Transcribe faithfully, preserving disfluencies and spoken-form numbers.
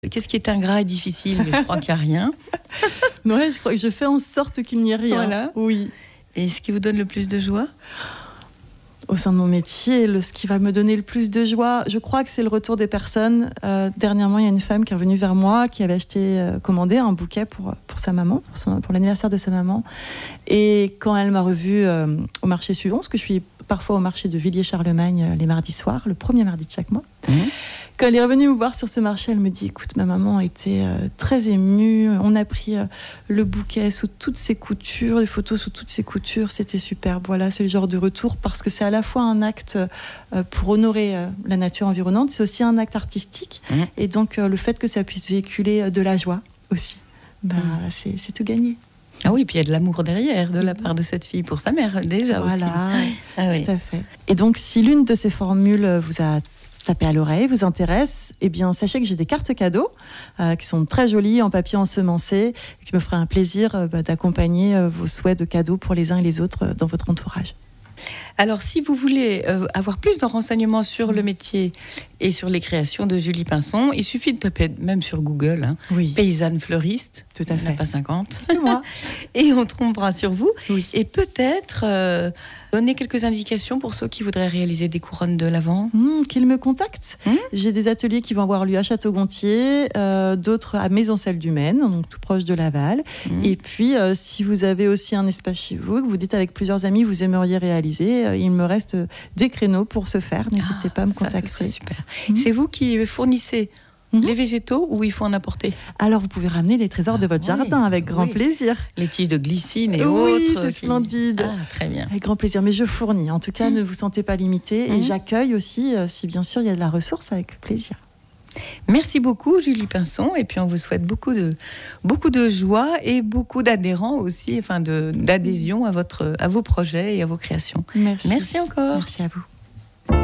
Qu'est-ce qui est ingrat et difficile? Je crois qu'il n'y a rien. Ouais, je crois que je fais en sorte qu'il n'y ait rien. Voilà. Oui. Et ce qui vous donne le plus de joie? Au sein de mon métier, le, ce qui va me donner le plus de joie, je crois que c'est le retour des personnes. Euh, dernièrement, il y a une femme qui est revenue vers moi, qui avait acheté, euh, commandé un bouquet pour, pour sa maman, pour, son, pour l'anniversaire de sa maman. Et quand elle m'a revue euh, au marché suivant, parce que je suis parfois au marché de Villiers-Charlemagne euh, les mardis soirs, le premier mardi de chaque mois, mmh. Quand elle est revenue me voir sur ce marché, elle me dit, écoute, ma maman était euh, très émue, on a pris euh, le bouquet sous toutes ses coutures, les photos sous toutes ses coutures, c'était superbe. Voilà, c'est le genre de retour, parce que c'est à la fois un acte euh, pour honorer euh, la nature environnante, c'est aussi un acte artistique, mmh. et donc euh, le fait que ça puisse véhiculer euh, de la joie aussi, bah, mmh. c'est, c'est tout gagné. Ah oui, puis il y a de l'amour derrière, de la part de cette fille pour sa mère, déjà voilà, aussi. Voilà, ah, oui. tout à fait. Et donc, si l'une de ces formules vous a tapé à l'oreille, vous intéresse, eh bien, sachez que j'ai des cartes cadeaux euh, qui sont très jolies, en papier ensemencé, et que je me ferai un plaisir euh, bah, d'accompagner euh, vos souhaits de cadeaux pour les uns et les autres euh, dans votre entourage. Alors, si vous voulez euh, avoir plus de renseignements sur le métier et sur les créations de Julie Pinson, il suffit de taper même sur Google, hein, oui. paysanne fleuriste, tout à fait. Il n'y en a pas cinquante, c'est moi. Et on tombera sur vous. Oui. Et peut-être euh, donner quelques indications pour ceux qui voudraient réaliser des couronnes de l'Avent. Mmh, qu'ils me contactent. Mmh. J'ai des ateliers qui vont avoir lieu à Château-Gontier, euh, d'autres à Maison-Celle-du-Maine, donc tout proche de Laval. Mmh. Et puis, euh, si vous avez aussi un espace chez vous, que vous dites avec plusieurs amis, vous aimeriez réaliser, euh, il me reste des créneaux pour ce faire. N'hésitez ah, pas à me ça, contacter. Ce serait super. Mmh. C'est vous qui fournissez Mmh. les végétaux, ou il faut en apporter? Alors, vous pouvez ramener les trésors ah, de votre oui, jardin avec grand oui. plaisir. Les tiges de glycine et oui, autres. Oui, c'est qui... splendide. Ah, très bien. Avec grand plaisir. Mais je fournis. En tout cas, mmh. ne vous sentez pas limité. Mmh. Et j'accueille aussi, euh, si bien sûr il y a de la ressource, avec plaisir. Merci beaucoup, Julie Pinson. Et puis, on vous souhaite beaucoup de, beaucoup de joie et beaucoup d'adhérents aussi, enfin de, d'adhésion à, votre, à vos projets et à vos créations. Merci. Merci encore. Merci à vous.